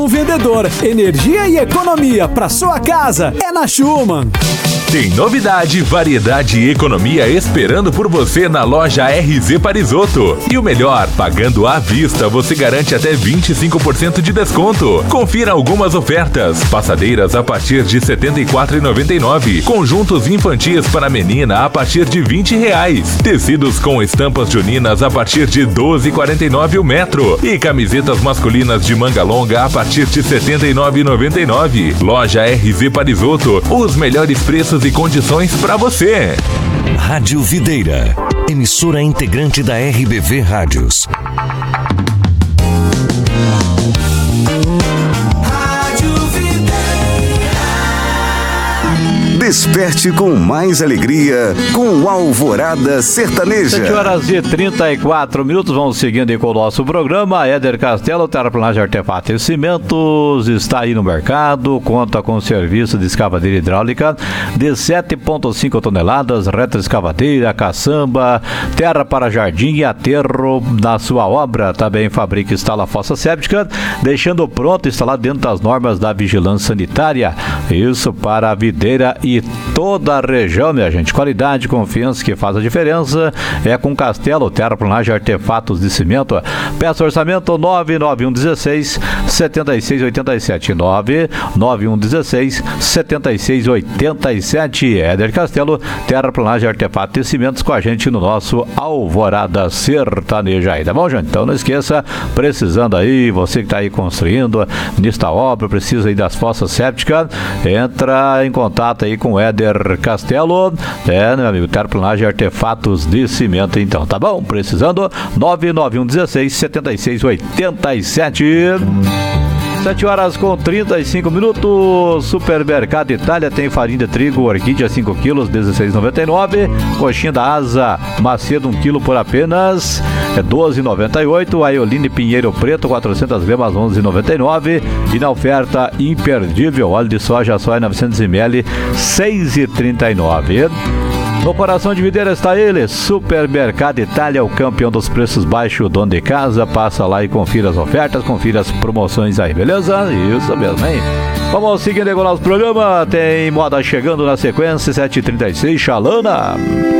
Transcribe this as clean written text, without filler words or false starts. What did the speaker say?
O vendedor, energia e economia para sua casa é na Schumann. Tem novidade, variedade e economia esperando por você na loja RZ Parisotto. E o melhor, pagando à vista, você garante até 25% de desconto. Confira algumas ofertas. Passadeiras a partir de R$ 74,99. Conjuntos infantis para menina a partir de R$ 20. Tecidos com estampas juninas a partir de R$ 12,49 o metro. E camisetas masculinas de manga longa a partir de R$ 79,99. Loja RZ Parisotto, os melhores preços e condições para você. Rádio Videira, emissora integrante da RBV Rádios. Desperte com mais alegria com Alvorada Sertaneja. 7h34, vamos seguindo aí com o nosso programa. Éder Castelo, terraplanagem, artefato e cimentos, está aí no mercado, conta com serviço de escavadeira hidráulica de 7,5 toneladas, retroescavadeira, caçamba, terra para jardim e aterro na sua obra. Também fabrica e instala fossa séptica, deixando pronto instalado dentro das normas da vigilância sanitária. Isso para a Videira e toda a região, minha gente. Qualidade, confiança que faz a diferença é com Castelo, terraplanagem, artefatos de cimento. Peça orçamento 99116 7687 99116 7687. Éder Castelo, terraplanagem, artefatos de cimentos com a gente no nosso Alvorada Sertaneja aí, tá bom, gente? Então não esqueça, precisando aí, você que está aí construindo nesta obra, precisa aí das fossas sépticas, entra em contato aí com o Éder Castelo, meu amigo, terraplanagem, artefatos de cimento, então, tá bom? Precisando, 99116 7687. 7h35. Supermercado Itália tem farinha de trigo orquídea 5 kg, 16,99. Coxinha da Asa Macedo 1 kg por apenas 12,98. Aioline Pinheiro Preto 400 gramas, 11,99. E na oferta imperdível, óleo de soja 900 ml, 6,39. No coração de Videira está ele, Supermercado Itália, o campeão dos preços baixos, dono de casa. Passa lá e confira as ofertas, confira as promoções aí, beleza? Isso mesmo, hein? Vamos seguindo com o nosso programa, tem moda chegando na sequência, 7h36, Xalana.